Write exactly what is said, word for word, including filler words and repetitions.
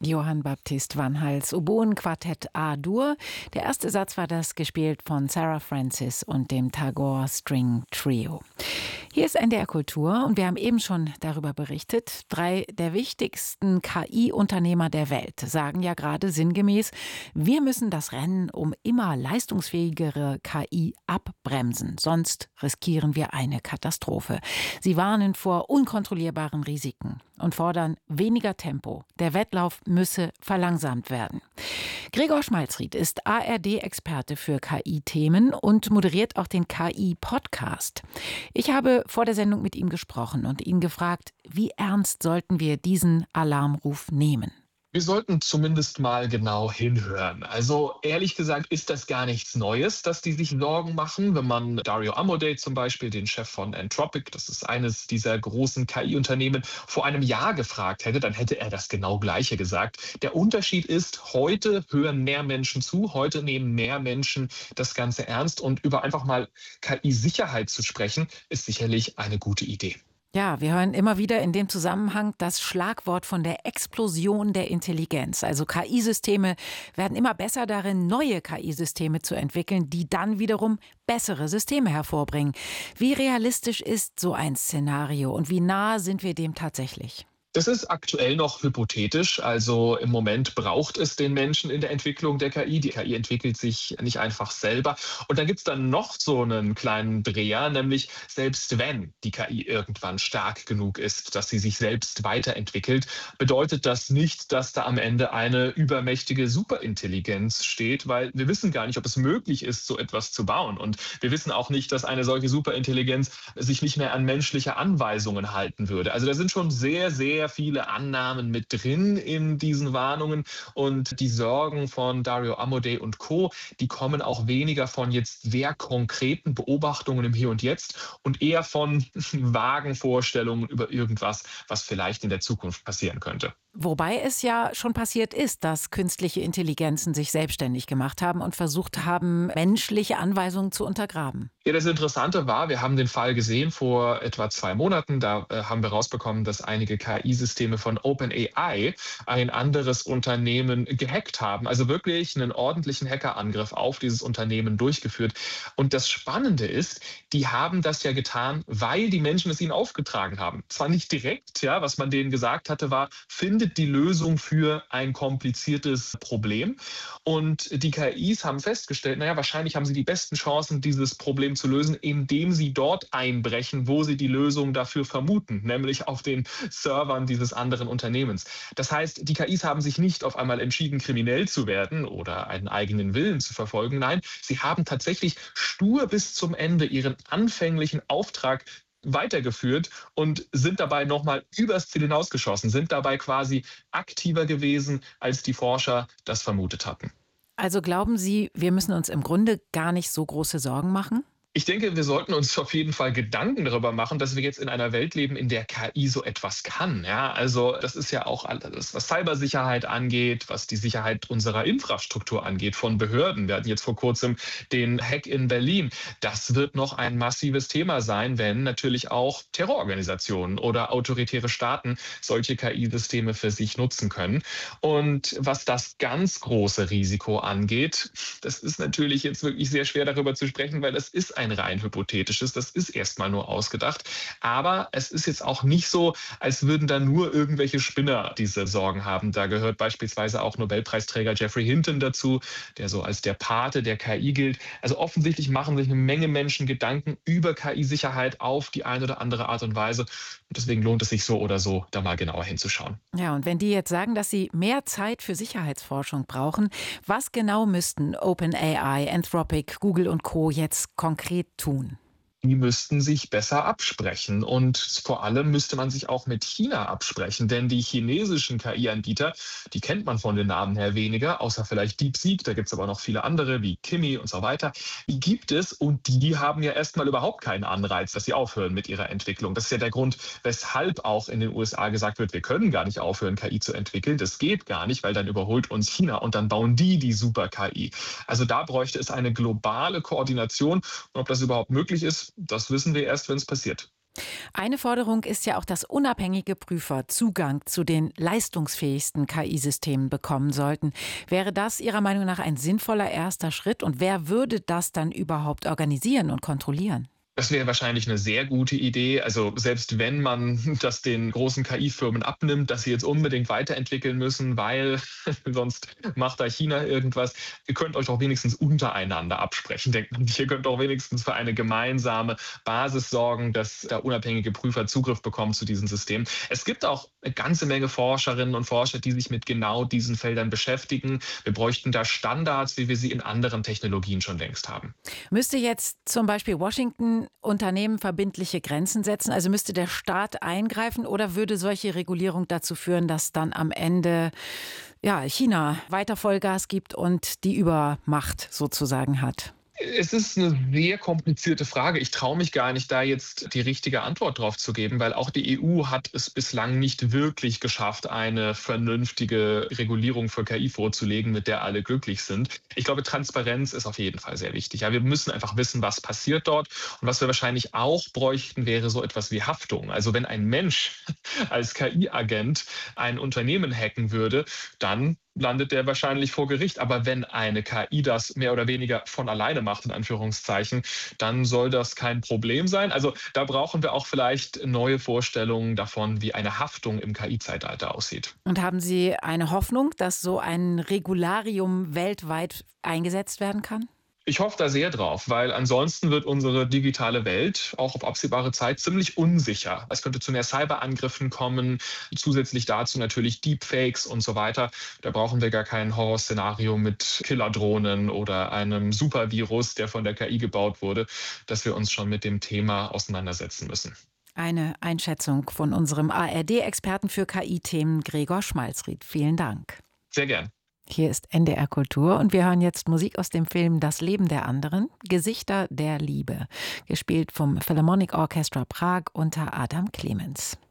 Johann Baptist van Hals, Oboen-Quartett A-Dur. Der erste Satz war das, gespielt von Sarah Francis und dem Tagore String Trio. Hier ist N D R Kultur und wir haben eben schon darüber berichtet. Drei der wichtigsten K I-Unternehmer der Welt sagen ja gerade sinngemäß, wir müssen das Rennen um immer leistungsfähigere K I abbremsen, sonst riskieren wir eine Katastrophe. Sie warnen vor unkontrollierbaren Risiken und fordern weniger Tempo. Der Wettlauf müsse verlangsamt werden. Gregor Schmalzried ist A R D-Experte für K I-Themen und moderiert auch den K I-Podcast. Ich habe vor der Sendung mit ihm gesprochen und ihn gefragt, wie ernst sollten wir diesen Alarmruf nehmen? Wir sollten zumindest mal genau hinhören. Also ehrlich gesagt ist das gar nichts Neues, dass die sich Sorgen machen. Wenn man Dario Amodei zum Beispiel, den Chef von Anthropic, das ist eines dieser großen K I-Unternehmen, vor einem Jahr gefragt hätte, dann hätte er das genau Gleiche gesagt. Der Unterschied ist, heute hören mehr Menschen zu, heute nehmen mehr Menschen das Ganze ernst und über einfach mal K I-Sicherheit zu sprechen, ist sicherlich eine gute Idee. Ja, wir hören immer wieder in dem Zusammenhang das Schlagwort von der Explosion der Intelligenz. Also K I-Systeme werden immer besser darin, neue K I-Systeme zu entwickeln, die dann wiederum bessere Systeme hervorbringen. Wie realistisch ist so ein Szenario und wie nah sind wir dem tatsächlich? Das ist aktuell noch hypothetisch. Also im Moment braucht es den Menschen in der Entwicklung der K I. Die K I entwickelt sich nicht einfach selber. Und dann gibt es dann noch so einen kleinen Dreher, nämlich selbst wenn die K I irgendwann stark genug ist, dass sie sich selbst weiterentwickelt, bedeutet das nicht, dass da am Ende eine übermächtige Superintelligenz steht, weil wir wissen gar nicht, ob es möglich ist, so etwas zu bauen. Und wir wissen auch nicht, dass eine solche Superintelligenz sich nicht mehr an menschliche Anweisungen halten würde. Also da sind schon sehr, sehr viele Annahmen mit drin in diesen Warnungen und die Sorgen von Dario Amodei und Co., die kommen auch weniger von jetzt sehr konkreten Beobachtungen im Hier und Jetzt und eher von vagen Vorstellungen über irgendwas, was vielleicht in der Zukunft passieren könnte. Wobei es ja schon passiert ist, dass künstliche Intelligenzen sich selbstständig gemacht haben und versucht haben, menschliche Anweisungen zu untergraben. Ja, das Interessante war, wir haben den Fall gesehen vor etwa zwei Monaten. Da äh, haben wir rausbekommen, dass einige K I-Systeme von OpenAI ein anderes Unternehmen gehackt haben. Also wirklich einen ordentlichen Hackerangriff auf dieses Unternehmen durchgeführt. Und das Spannende ist, die haben das ja getan, weil die Menschen es ihnen aufgetragen haben. Zwar nicht direkt, ja, was man denen gesagt hatte, war, findet die Lösung für ein kompliziertes Problem. Und die K Is haben festgestellt, naja, wahrscheinlich haben sie die besten Chancen, dieses Problem zu lösen, indem sie dort einbrechen, wo sie die Lösung dafür vermuten, nämlich auf den Servern dieses anderen Unternehmens. Das heißt, die K Is haben sich nicht auf einmal entschieden, kriminell zu werden oder einen eigenen Willen zu verfolgen. Nein, sie haben tatsächlich stur bis zum Ende ihren anfänglichen Auftrag weitergeführt und sind dabei nochmal übers Ziel hinausgeschossen, sind dabei quasi aktiver gewesen, als die Forscher das vermutet hatten. Also glauben Sie, wir müssen uns im Grunde gar nicht so große Sorgen machen? Ich denke, wir sollten uns auf jeden Fall Gedanken darüber machen, dass wir jetzt in einer Welt leben, in der K I so etwas kann. Ja, also das ist ja auch alles, was Cybersicherheit angeht, was die Sicherheit unserer Infrastruktur angeht, von Behörden. Wir hatten jetzt vor kurzem den Hack in Berlin. Das wird noch ein massives Thema sein, wenn natürlich auch Terrororganisationen oder autoritäre Staaten solche K I-Systeme für sich nutzen können. Und was das ganz große Risiko angeht, das ist natürlich jetzt wirklich sehr schwer darüber zu sprechen, weil das ist ein ein rein hypothetisches, das ist erstmal nur ausgedacht. Aber es ist jetzt auch nicht so, als würden da nur irgendwelche Spinner diese Sorgen haben. Da gehört beispielsweise auch Nobelpreisträger Geoffrey Hinton dazu, der so als der Pate der K I gilt. Also offensichtlich machen sich eine Menge Menschen Gedanken über K I-Sicherheit auf die eine oder andere Art und Weise. Und deswegen lohnt es sich so oder so, da mal genauer hinzuschauen. Ja, und wenn die jetzt sagen, dass sie mehr Zeit für Sicherheitsforschung brauchen, was genau müssten OpenAI, Anthropic, Google und Co. jetzt konkret tun? Die müssten sich besser absprechen. Und vor allem müsste man sich auch mit China absprechen. Denn die chinesischen K I-Anbieter, die kennt man von den Namen her weniger, außer vielleicht DeepSeek. Da gibt es aber noch viele andere wie Kimi und so weiter. Die gibt es und die haben ja erstmal überhaupt keinen Anreiz, dass sie aufhören mit ihrer Entwicklung. Das ist ja der Grund, weshalb auch in den U S A gesagt wird, wir können gar nicht aufhören, K I zu entwickeln. Das geht gar nicht, weil dann überholt uns China und dann bauen die die Super-K I. Also da bräuchte es eine globale Koordination. Und ob das überhaupt möglich ist, das wissen wir erst, wenn es passiert. Eine Forderung ist ja auch, dass unabhängige Prüfer Zugang zu den leistungsfähigsten K I-Systemen bekommen sollten. Wäre das Ihrer Meinung nach ein sinnvoller erster Schritt? Und wer würde das dann überhaupt organisieren und kontrollieren? Das wäre wahrscheinlich eine sehr gute Idee. Also selbst wenn man das den großen K I-Firmen abnimmt, dass sie jetzt unbedingt weiterentwickeln müssen, weil sonst macht da China irgendwas. Ihr könnt euch doch wenigstens untereinander absprechen, denkt man. Ihr könnt doch wenigstens für eine gemeinsame Basis sorgen, dass da unabhängige Prüfer Zugriff bekommen zu diesen Systemen. Es gibt auch eine ganze Menge Forscherinnen und Forscher, die sich mit genau diesen Feldern beschäftigen. Wir bräuchten da Standards, wie wir sie in anderen Technologien schon längst haben. Müsste jetzt zum Beispiel Washington Unternehmen verbindliche Grenzen setzen? Also müsste der Staat eingreifen oder würde solche Regulierung dazu führen, dass dann am Ende ja, China weiter Vollgas gibt und die Übermacht sozusagen hat? Es ist eine sehr komplizierte Frage. Ich traue mich gar nicht, da jetzt die richtige Antwort drauf zu geben, weil auch die E U hat es bislang nicht wirklich geschafft, eine vernünftige Regulierung für K I vorzulegen, mit der alle glücklich sind. Ich glaube, Transparenz ist auf jeden Fall sehr wichtig. Ja, wir müssen einfach wissen, was passiert dort. Und was wir wahrscheinlich auch bräuchten, wäre so etwas wie Haftung. Also wenn ein Mensch als K I-Agent ein Unternehmen hacken würde, dann landet der wahrscheinlich vor Gericht. Aber wenn eine K I das mehr oder weniger von alleine macht, in Anführungszeichen, dann soll das kein Problem sein. Also da brauchen wir auch vielleicht neue Vorstellungen davon, wie eine Haftung im K I-Zeitalter aussieht. Und haben Sie eine Hoffnung, dass so ein Regularium weltweit eingesetzt werden kann? Ich hoffe da sehr drauf, weil ansonsten wird unsere digitale Welt auch auf absehbare Zeit ziemlich unsicher. Es könnte zu mehr Cyberangriffen kommen, zusätzlich dazu natürlich Deepfakes und so weiter. Da brauchen wir gar kein Horrorszenario mit Killerdrohnen oder einem Supervirus, der von der K I gebaut wurde, dass wir uns schon mit dem Thema auseinandersetzen müssen. Eine Einschätzung von unserem A R D-Experten für K I-Themen Gregor Schmalzried. Vielen Dank. Sehr gern. Hier ist N D R Kultur und wir hören jetzt Musik aus dem Film Das Leben der anderen, Gesichter der Liebe, gespielt vom Philharmonic Orchestra Prag unter Adam Clemens.